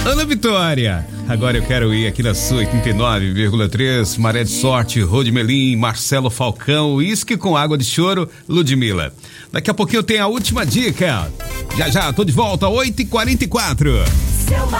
Ana Vitória, agora eu quero ir aqui na sua 89,3, Maré de Sorte, Rodmelim, Marcelo Falcão, uísque com água de choro, Ludmilla. Daqui a pouquinho tem a última dica. Já, tô de volta, 8h44.